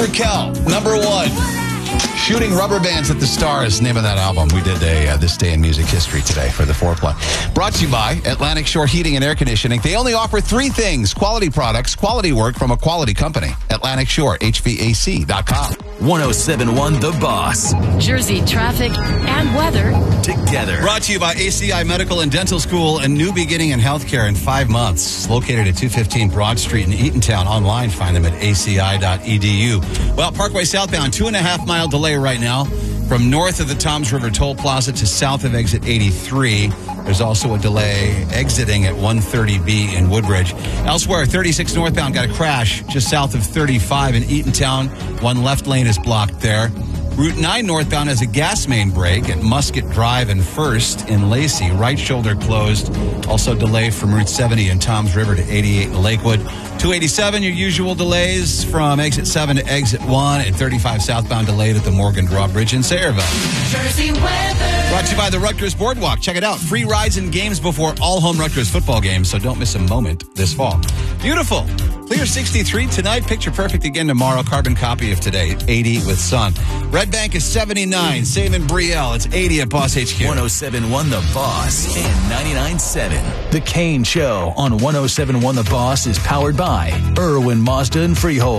Raquel, number 1. Shooting Rubber Bands at the Stars, name of that album. We did a This Day in Music History today for the foreplay. Brought to you by Atlantic Shore Heating and Air Conditioning. They only offer 3 things: quality products, quality work from a quality company. Atlantic Shore, HVAC.com. 107.1 The Boss. Jersey traffic and weather together. Brought to you by ACI Medical and Dental School, a new beginning in healthcare in 5 months. Located at 215 Broad Street in Eatontown. Online, find them at aci.edu. Well, Parkway southbound, 2.5-mile delay right now from north of the Toms River Toll Plaza to south of exit 83. There's also a delay exiting at 130B in Woodbridge. Elsewhere, 36 northbound got a crash just south of 35 in Eatontown. One left lane is blocked there. Route 9 northbound has a gas main break at Musket Drive and First in Lacey. Right shoulder closed. Also delay from Route 70 in Toms River to 88 in Lakewood. 287, your usual delays from exit 7 to exit 1, and 35 southbound delayed at the Morgan Drawbridge in Sayreville. Jersey weather. Brought to you by the Rutgers Boardwalk. Check it out. Free rides and games before all home Rutgers football games, so don't miss a moment this fall. Beautiful. Clear 63 tonight. Picture perfect again tomorrow. Carbon copy of today, 80 with sun. Red Bank is 79. Same in Brielle. It's 80 at Boss HQ. 107.1 The Boss and 99.7. The Kane Show on 107.1 The Boss is powered by Irwin Mazda and Freehold.